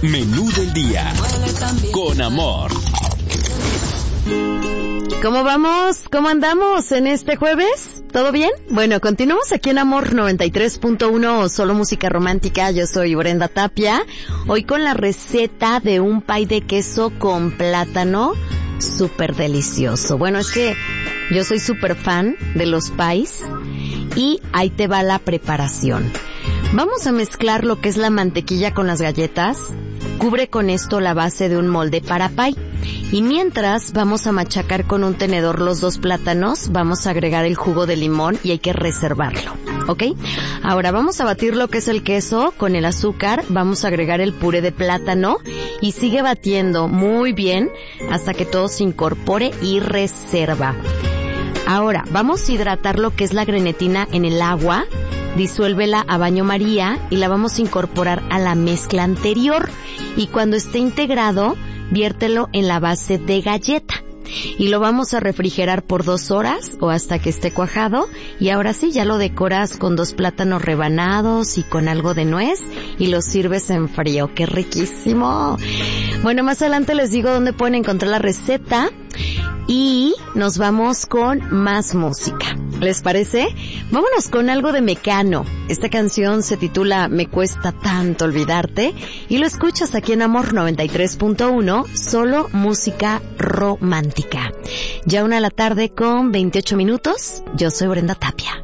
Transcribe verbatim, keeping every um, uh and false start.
Menú del día. Con amor. ¿Cómo vamos? ¿Cómo andamos en este jueves? ¿Todo bien? Bueno, continuamos aquí en Amor noventa y tres punto uno, solo música romántica. Yo soy Brenda Tapia. Hoy con la receta de un pay de queso con plátano súper delicioso. Bueno, es que yo soy súper fan de los pies y ahí te va la preparación. Vamos a mezclar lo que es la mantequilla con las galletas. Cubre con esto la base de un molde para pie. Y mientras vamos a machacar con un tenedor los dos plátanos, vamos a agregar el jugo de limón y hay que reservarlo, ¿ok? Ahora vamos a batir lo que es el queso con el azúcar, vamos a agregar el puré de plátano y sigue batiendo muy bien hasta que todo se incorpore y reserva. Ahora vamos a hidratar lo que es la grenetina en el agua, disuélvela a baño María y la vamos a incorporar a la mezcla anterior. Y cuando esté integrado, viértelo en la base de galleta y lo vamos a refrigerar por dos horas o hasta que esté cuajado. Y ahora sí, ya lo decoras con dos plátanos rebanados y con algo de nuez y lo sirves en frío. ¡Qué riquísimo! Bueno, más adelante les digo dónde pueden encontrar la receta y nos vamos con más música. ¿Les parece? Vámonos con algo de Mecano. Esta canción se titula Me cuesta tanto olvidarte y lo escuchas aquí en Amor noventa y tres punto uno, solo música romántica. Ya una de la tarde con veintiocho minutos. Yo soy Brenda Tapia.